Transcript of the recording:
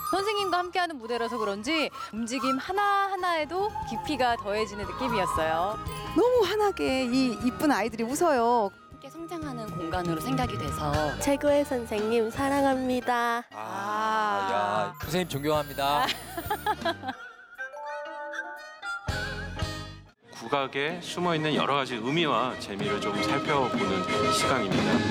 선생님과 함께하는 무대라서 그런지 움직임 하나하나에도 깊이가 더해지는 느낌이었어요. 너무 환하게 이 이쁜 아이들이 웃어요. 함께 성장하는 공간으로 생각이 돼서 최고의 선생님 사랑합니다. 야, 선생님 존경합니다. 국악에 숨어있는 여러 가지 의미와 재미를 좀 살펴보는 시간입니다.